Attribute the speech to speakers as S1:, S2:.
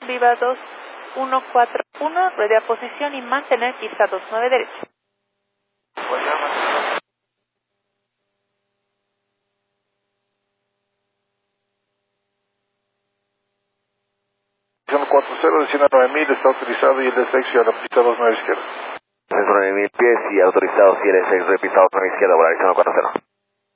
S1: Viva 2141, ruede a posición y mantener pista 29 derecha.
S2: Posición 40, destino 9000, está autorizado y el D6 a la pista 29 izquierda.
S3: 9000 pies y autorizado si el D6 repisa 29 izquierda, volación 40.